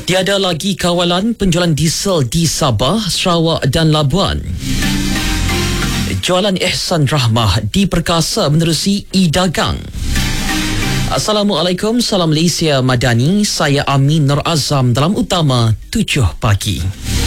Tiada lagi kawalan penjualan diesel di Sabah, Sarawak dan Labuan. Jualan Ihsan Rahmah diperkasa menerusi e-dagang. Assalamualaikum, salam Malaysia Madani. Saya Amin Nur Azam dalam Utama 7 Pagi.